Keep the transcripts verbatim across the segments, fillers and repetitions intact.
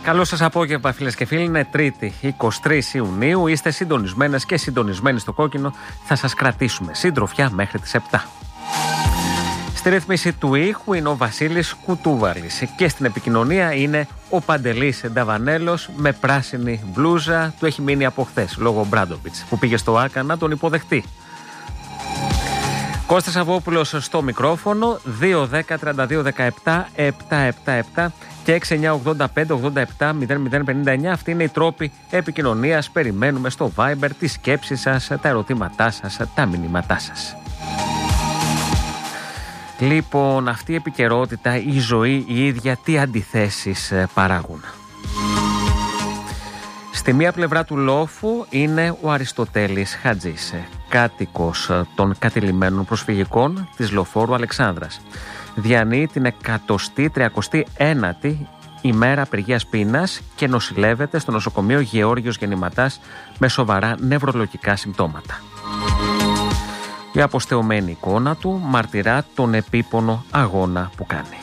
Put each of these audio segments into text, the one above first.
Καλό σας απόγευμα, φίλες και φίλοι. Είναι Τρίτη, εικοστή τρίτη Ιουνίου. Είστε συντονισμένες και συντονισμένοι στο κόκκινο. Θα σας κρατήσουμε συντροφιά μέχρι τις επτά. Στη ρύθμιση του ήχου είναι ο Βασίλης Κουτούβαλης και στην επικοινωνία είναι ο Παντελής Νταβανέλος με πράσινη μπλούζα. Του έχει μείνει από χθες λόγω Μπράντοβιτς που πήγε στο Άκα να τον υποδεχτεί. Κώστας Αβόπουλος στο μικρόφωνο. Δύο δέκα τριάντα δύο δεκαεπτά επτακόσια εβδομήντα επτά και έξι εννιά ογδόντα πέντε ογδόντα επτά μηδέν μηδέν πενήντα εννιά. Αυτή είναι η τρόπη επικοινωνίας. Περιμένουμε στο Viber τις σκέψεις σας, τα ερωτήματά σας, τα μηνύματά σας. Λοιπόν, αυτή η επικαιρότητα, η ζωή η ίδια, τι αντιθέσεις παράγουν. Στη μία πλευρά του λόφου είναι ο Αριστοτέλης Χατζής, κάτοικος των κατηλημμένων προσφυγικών της Λοφόρου Αλεξάνδρας. Διανύει την εκατοστή τριακοστή ένατη ημέρα απεργίας πείνας και νοσηλεύεται στο νοσοκομείο Γεώργιος Γεννηματάς με σοβαρά νευρολογικά συμπτώματα. Η αποστεωμένη εικόνα του μαρτυρά τον επίπονο αγώνα που κάνει.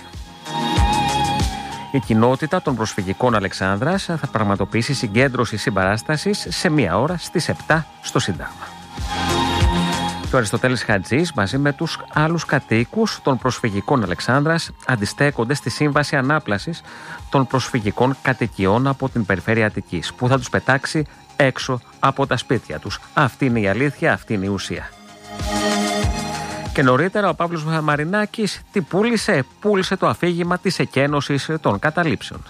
Η κοινότητα των προσφυγικών Αλεξάνδρας θα πραγματοποιήσει συγκέντρωση συμπαράστασης σε μία ώρα στις επτά στο Σύνταγμα. Και ο Αριστοτέλης Χατζής μαζί με τους άλλους κατοίκους των προσφυγικών Αλεξάνδρας αντιστέκονται στη σύμβαση ανάπλασης των προσφυγικών κατοικιών από την περιφέρεια Αττικής που θα τους πετάξει έξω από τα σπίτια τους. Αυτή είναι η αλήθεια, αυτή είναι η ουσία. Και νωρίτερα ο Παύλος Μαρινάκης τι πούλησε, πούλησε το αφήγημα της εκένωσης των καταλήψεων.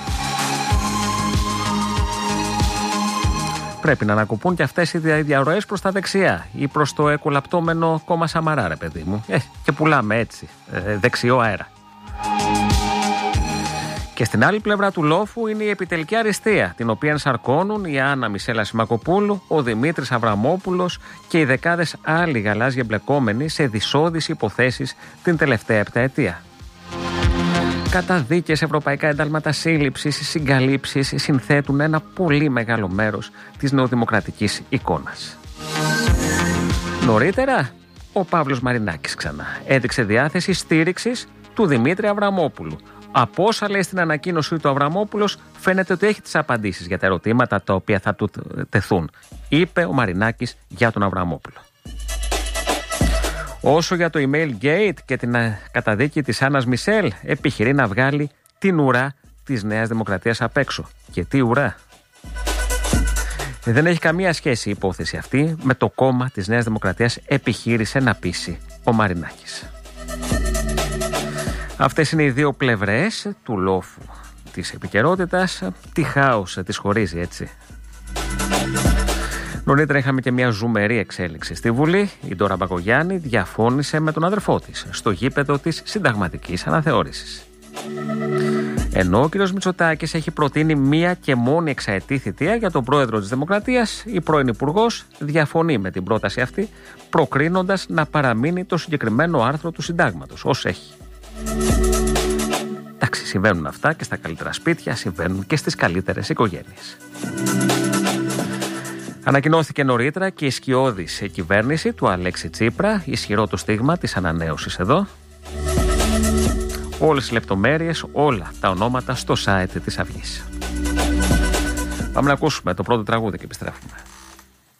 Πρέπει να ανακοπούν και αυτές οι διαρροές προς τα δεξιά ή προς το εκολαπτώμενο κόμμα Σαμαρά, ρε παιδί μου. Ε, και πουλάμε έτσι, ε, δεξιό αέρα. Και στην άλλη πλευρά του λόφου είναι η επιτελική αριστεία, την οποία ενσαρκώνουν η Άννα Μισέλα Σιμακοπούλου, ο Δημήτρης Αβραμόπουλος και οι δεκάδες άλλοι γαλάζιοι εμπλεκόμενοι σε δυσώδεις υποθέσεις την τελευταία επταετία. Καταδίκες, ευρωπαϊκά εντάλματα σύλληψης, συγκαλύψεις συνθέτουν ένα πολύ μεγάλο μέρος της νεοδημοκρατικής εικόνας. Νωρίτερα, ο Παύλος Μαρινάκης ξανά έδειξε διάθεση στήριξης του Δημήτρη Αβραμόπουλου. Από όσα λέει στην ανακοίνωση του Αβραμόπουλος, φαίνεται ότι έχει τις απαντήσεις για τα ερωτήματα τα οποία θα του τεθούν. Είπε ο Μαρινάκης για τον Αβραμόπουλο. Όσο για το email gate και την καταδίκη της Άννας Μισελ, επιχειρεί να βγάλει την ουρά της Νέας Δημοκρατίας απ' έξω. Και τι ουρά? Δεν έχει καμία σχέση η υπόθεση αυτή με το κόμμα της Νέας Δημοκρατίας, επιχείρησε να πείσει ο Μαρινάκης. Αυτές είναι οι δύο πλευρές του λόφου της επικαιρότητας. Τι χάος τις χωρίζει, έτσι. Νωρίτερα είχαμε και μια ζουμερή εξέλιξη στη Βουλή. Η Ντόρα Μπακογιάννη διαφώνησε με τον αδερφό της στο γήπεδο της συνταγματικής αναθεώρησης. Ενώ ο κ. Μητσοτάκης έχει προτείνει μία και μόνη εξαετή θητεία για τον πρόεδρο της Δημοκρατίας, η πρώην Υπουργός διαφωνεί με την πρόταση αυτή, προκρίνοντας να παραμείνει το συγκεκριμένο άρθρο του Συντάγματος ως έχει. Εντάξει, συμβαίνουν αυτά και στα καλύτερα σπίτια, συμβαίνουν και στις καλύτερες οικογένειες. Ανακοινώθηκε νωρίτερα και η σκιώδης κυβέρνηση του Αλέξη Τσίπρα, ισχυρό το στίγμα της ανανέωσης εδώ. Όλες οι λεπτομέρειες, όλα τα ονόματα στο site της Αυγής. Πάμε να ακούσουμε το πρώτο τραγούδι και επιστρέφουμε.